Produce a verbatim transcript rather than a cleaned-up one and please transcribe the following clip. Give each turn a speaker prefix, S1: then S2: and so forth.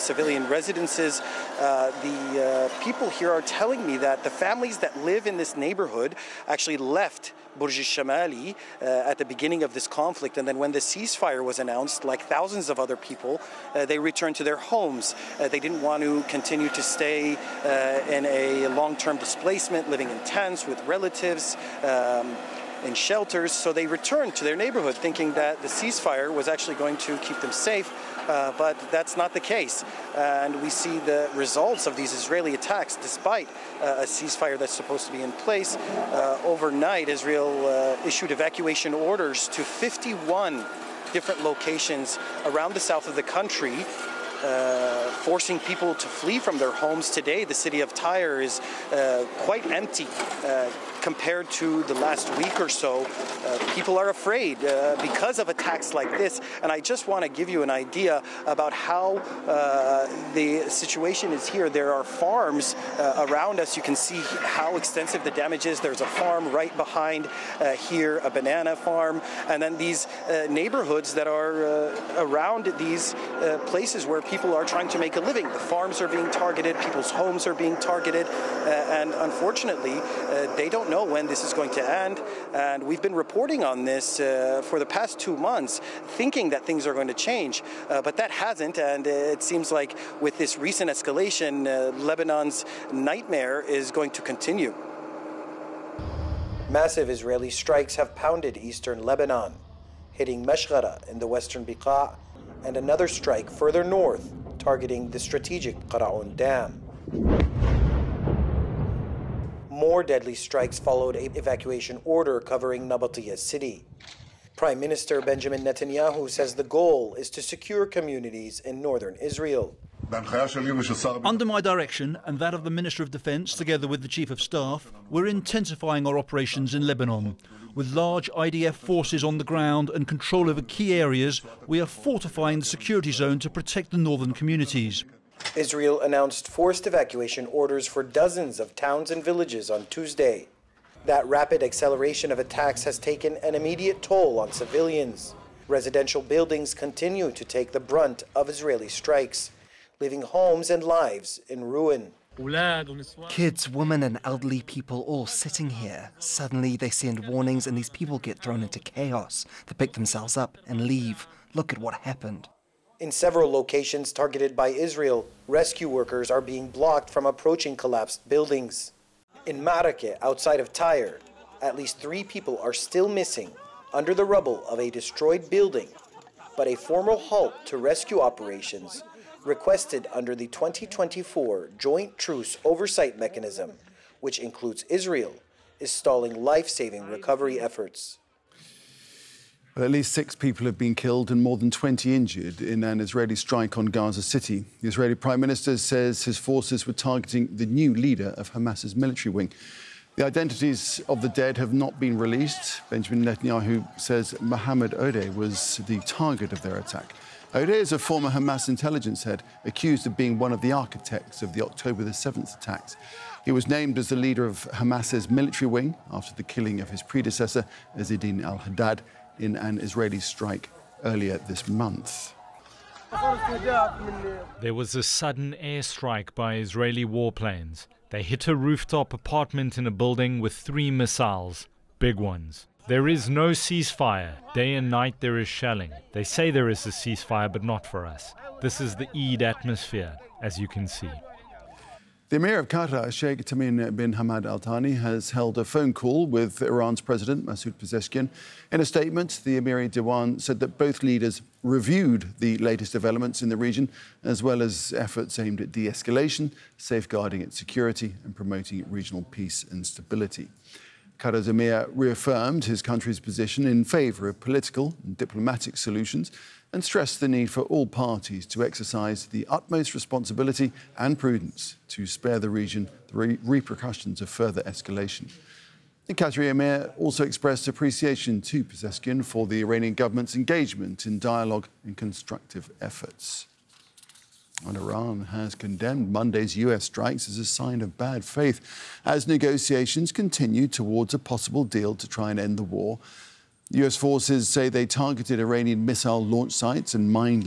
S1: civilian residences. Uh, the uh, people here are telling me that the families that live in this neighborhood actually left Burj al-Shamali uh, at the beginning of this conflict, and then when the ceasefire was announced, like thousands of other people, uh, they returned to their homes. Uh, they didn't want to continue to stay uh, in a long-term displacement, living in tents with relatives, um, in shelters, so they returned to their neighborhood thinking that the ceasefire was actually going to keep them safe, uh, but that's not the case. And we see the results of these Israeli attacks despite uh, a ceasefire that's supposed to be in place. Uh, overnight, Israel uh, issued evacuation orders to fifty-one different locations around the south of the country, Uh, forcing people to flee from their homes. Today, the city of Tyre is uh, quite empty uh, compared to the last week or so. Uh, people are afraid uh, because of attacks like this. And I just want to give you an idea about how uh, the situation is here. There are farms uh, around us. You can see how extensive the damage is. There's a farm right behind uh, here, a banana farm, and then these uh, neighborhoods that are uh, around these uh, places where people People are trying to make a living. The farms are being targeted, people's homes are being targeted, uh, and unfortunately, uh, they don't know when this is going to end. And we've been reporting on this uh, for the past two months, thinking that things are going to change, uh, but that hasn't. And it seems like with this recent escalation, uh, Lebanon's nightmare is going to continue. Massive Israeli strikes have pounded eastern Lebanon, hitting Meshghara in the western Beqa', and another strike further north, targeting the strategic Qara'un Dam. More deadly strikes followed an evacuation order covering Nabatiyah city. Prime Minister Benjamin Netanyahu says the goal is to secure communities in northern Israel.
S2: Under my direction and that of the Minister of Defence, together with the Chief of Staff, we're intensifying our operations in Lebanon. With large I D F forces on the ground and control over key areas, we are fortifying the security zone to protect the northern communities.
S1: Israel announced forced evacuation orders for dozens of towns and villages on Tuesday. That rapid acceleration of attacks has taken an immediate toll on civilians. Residential buildings continue to take the brunt of Israeli strikes, leaving homes and lives in ruin.
S3: Kids, women and elderly people all sitting here. Suddenly they send warnings and these people get thrown into chaos. They pick themselves up and leave. Look at what happened.
S1: In several locations targeted by Israel, rescue workers are being blocked from approaching collapsed buildings. In Marrakech, outside of Tyre, at least three people are still missing under the rubble of a destroyed building, but a formal halt to rescue operations requested under the twenty twenty-four Joint Truce Oversight Mechanism, which includes Israel, is stalling life-saving recovery efforts.
S4: Well, at least six people have been killed and more than twenty injured in an Israeli strike on Gaza City. The Israeli Prime Minister says his forces were targeting the new leader of Hamas's military wing. The identities of the dead have not been released. Benjamin Netanyahu says Mohammed Odeh was the target of their attack. Odeh is a former Hamas intelligence head accused of being one of the architects of the October the seventh attacks. He was named as the leader of Hamas's military wing after the killing of his predecessor, Ezzedine al-Haddad, in an Israeli strike earlier this month.
S5: There was a sudden airstrike by Israeli warplanes. They hit a rooftop apartment in a building with three missiles, big ones. There is no ceasefire. Day and night there is shelling. They say there is a ceasefire, but not for us. This is the Eid atmosphere, as you can see.
S4: The Emir of Qatar, Sheikh Tamim bin Hamad Al Thani, has held a phone call with Iran's President Masoud Pezeshkian. In a statement, the Emiri Diwan said that both leaders reviewed the latest developments in the region, as well as efforts aimed at de-escalation, safeguarding its security and promoting regional peace and stability. Qatar's Emir reaffirmed his country's position in favour of political and diplomatic solutions and stressed the need for all parties to exercise the utmost responsibility and prudence to spare the region the re repercussions of further escalation. The Qatari Emir also expressed appreciation to Pezeshkian for the Iranian government's engagement in dialogue and constructive efforts. And Iran has condemned Monday's U S strikes as a sign of bad faith as negotiations continue towards a possible deal to try and end the war. U S forces say they targeted Iranian missile launch sites and mined